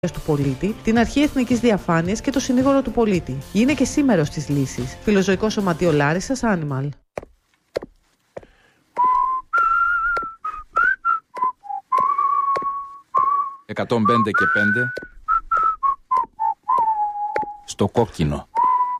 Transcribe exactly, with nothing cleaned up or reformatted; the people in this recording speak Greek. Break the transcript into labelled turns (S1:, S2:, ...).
S1: του πολίτη, την αρχή εθνικής διαφάνειας και το συνήγορο του πολίτη. Είναι και εσύ μέρος της λύσης. Φιλοζωικό Σωματείο Λάρισσας, Animal.
S2: εκατόν πέντε και πέντε στο κόκκινο.